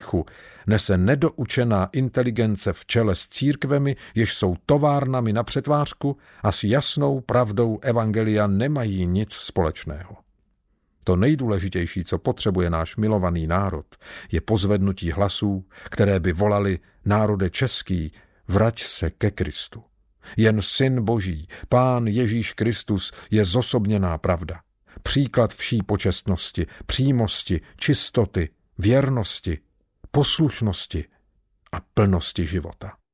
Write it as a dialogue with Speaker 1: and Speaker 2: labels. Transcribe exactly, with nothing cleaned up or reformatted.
Speaker 1: smíchu nese nedoučená inteligence v čele s církvemi, jež jsou továrnami na přetvářku a s jasnou pravdou evangelia nemají nic společného. To nejdůležitější, co potřebuje náš milovaný národ, je pozvednutí hlasů, které by volali: národe český, vrať se ke Kristu. Jen Syn Boží, Pán Ježíš Kristus, je zosobněná pravda. Příklad vší počestnosti, přímosti, čistoty, věrnosti, poslušnosti a plnosti života.